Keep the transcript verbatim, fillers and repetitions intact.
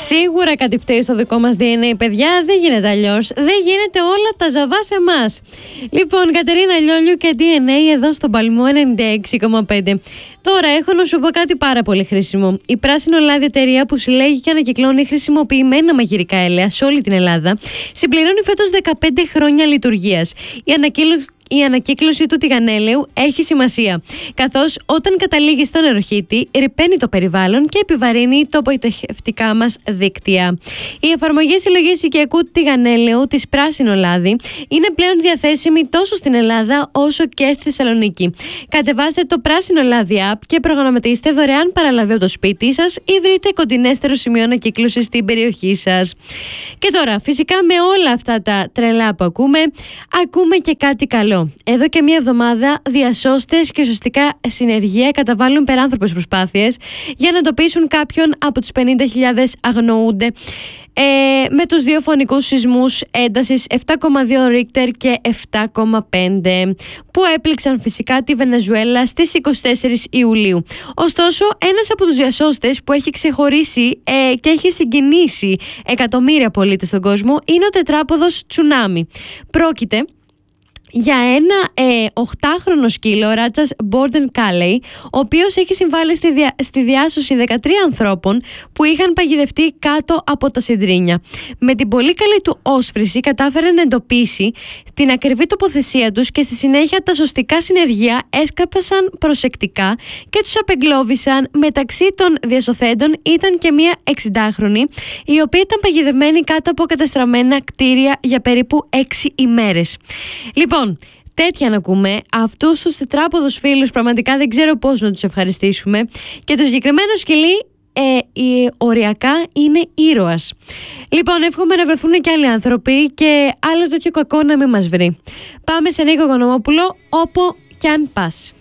Σίγουρα κάτι φταίει στο δικό μας ντι εν έι, παιδιά. Δεν γίνεται αλλιώς. Δεν γίνεται όλα τα ζαβά σε εμάς. Λοιπόν, Κατερίνα Λιόλιου και ντι εν έι εδώ στον Παλμό ενενήντα έξι κόμμα πέντε. Τώρα έχω να σου πω κάτι πάρα πολύ χρήσιμο. Η Πράσινο Λάδι, εταιρεία που συλλέγει και ανακυκλώνει χρησιμοποιημένα μαγειρικά έλαια σε όλη την Ελλάδα, συμπληρώνει φέτος δεκαπέντε χρόνια λειτουργίας. Η ανακύκλωση Η ανακύκλωση του τηγανέλαιου έχει σημασία, καθώς όταν καταλήγει στον νεροχύτη ρυπαίνει το περιβάλλον και επιβαρύνει το απογοητευτικά μας δίκτυα. Η εφαρμογή συλλογής οικιακού τηγανέλαιου της Πράσινο Λάδι είναι πλέον διαθέσιμη τόσο στην Ελλάδα όσο και στη Θεσσαλονίκη. Κατεβάστε το Πράσινο Λάδι app και προγραμματίστε δωρεάν παραλαβή από το σπίτι σας ή βρείτε κοντινέστερο σημείο ανακύκλωσης στην περιοχή σας. Και τώρα, φυσικά, με όλα αυτά τα τρελά που ακούμε, ακούμε και κάτι καλό. Εδώ και μία εβδομάδα διασώστες και σωστικά συνεργεία καταβάλουν περάνθρωπες προσπάθειες για να εντοπίσουν κάποιον από τους πενήντα χιλιάδες αγνοούνται ε, με τους δύο φωνικούς σεισμούς έντασης επτά κόμμα δύο Ρίκτερ και επτά κόμμα πέντε που έπληξαν φυσικά τη Βενεζουέλα στις είκοσι τέσσερις Ιουλίου. Ωστόσο, ένας από τους διασώστες που έχει ξεχωρίσει ε, και έχει συγκινήσει εκατομμύρια πολίτες στον κόσμο είναι ο τετράποδος Τσουνάμι. Πρόκειται για ένα ε, οχτάχρονο σκύλο, ράτσας Μπόρντεν Κάλεϊ, ο οποίος έχει συμβάλει στη, δια, στη διάσωση δεκατρία ανθρώπων που είχαν παγιδευτεί κάτω από τα συντρίνια. Με την πολύ καλή του όσφρηση κατάφερε να εντοπίσει την ακριβή τοποθεσία τους και στη συνέχεια τα σωστικά συνεργεία έσκαπασαν προσεκτικά και τους απεγκλώβησαν. Μεταξύ των διασωθέντων ήταν και μία εξηντάχρονη, η οποία ήταν παγιδευμένη κάτω από καταστραμμένα κτίρια για περίπου έξι ημέρες. Λοιπόν, τέτοια να ακούμε. Αυτούς τους τετράποδους φίλους πραγματικά δεν ξέρω πώς να τους ευχαριστήσουμε. Και το συγκεκριμένο σκυλί ε, ε, οριακά είναι ήρωας. Λοιπόν, εύχομαι να βρεθούν και άλλοι άνθρωποι και άλλο τέτοιο κακό να μην μας βρει. Πάμε σε Νίκο Οικονομόπουλο, όπου κι αν πας.